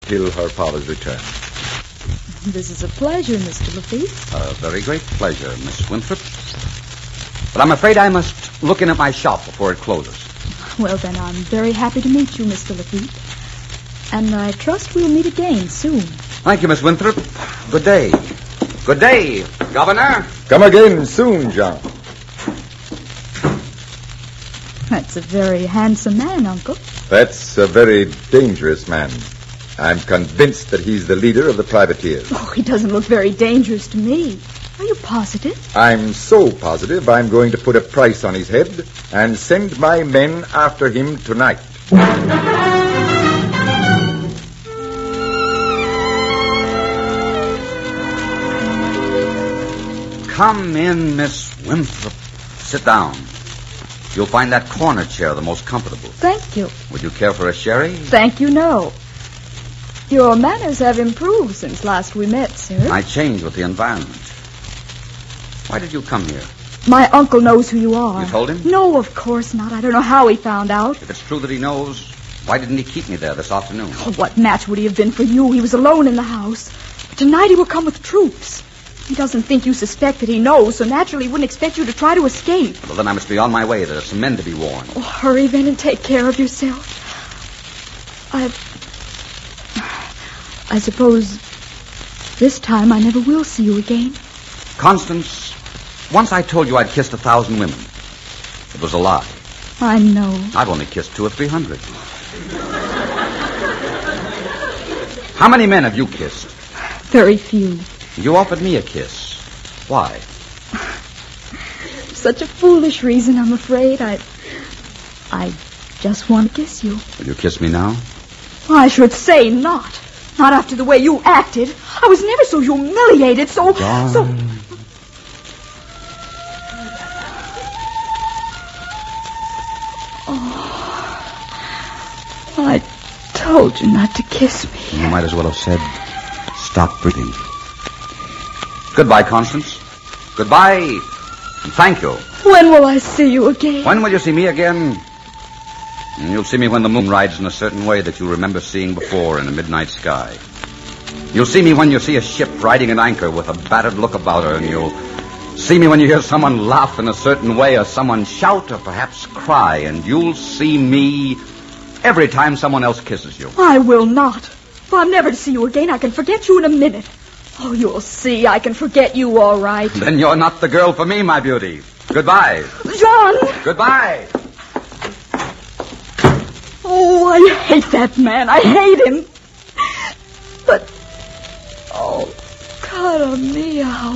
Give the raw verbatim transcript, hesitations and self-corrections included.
till her father's return. This is a pleasure, Mister Lafitte. A very great pleasure, Miss Winthrop. But I'm afraid I must look in at my shop before it closes. Well, then, I'm very happy to meet you, Mister Lafitte. And I trust we'll meet again soon. Thank you, Miss Winthrop. Good day. Good day, Governor. Come again soon, John. That's a very handsome man, Uncle. That's a very dangerous man. I'm convinced that he's the leader of the privateers. Oh, he doesn't look very dangerous to me. Are you positive? I'm so positive I'm going to put a price on his head and send my men after him tonight. Come in, Miss Winthrop. Sit down. You'll find that corner chair the most comfortable. Thank you. Would you care for a sherry? Thank you, no. Your manners have improved since last we met, sir. I changed with the environment. Why did you come here? My uncle knows who you are. You told him? No, of course not. I don't know how he found out. If it's true that he knows, why didn't he keep me there this afternoon? Oh, what match would he have been for you? He was alone in the house. But tonight he will come with troops. He doesn't think you suspect that he knows, so naturally he wouldn't expect you to try to escape. Well, then I must be on my way. There are some men to be warned. Oh, hurry then and take care of yourself. I... I suppose this time I never will see you again. Constance, once I told you I'd kissed a thousand women. It was a lie. I know. I've only kissed two or three hundred. How many men have you kissed? Very few. You offered me a kiss. Why? Such a foolish reason, I'm afraid. I... I just want to kiss you. Will you kiss me now? I should say not. Not after the way you acted. I was never so humiliated, so... Darn. so... Oh, I told you not to kiss me. You might as well have said, stop breathing. Goodbye, Constance. Goodbye, and thank you. When will I see you again? When will you see me again? You'll see me when the moon rides in a certain way that you remember seeing before in the midnight sky. You'll see me when you see a ship riding an anchor with a battered look about her, and you'll see me when you hear someone laugh in a certain way or someone shout or perhaps cry, and you'll see me every time someone else kisses you. I will not. If I'm never to see you again, I can forget you in a minute. Oh, you'll see, I can forget you all right. Then you're not the girl for me, my beauty. Goodbye. John! Goodbye. Oh, I hate that man. I hate him. But, oh, cara mia, how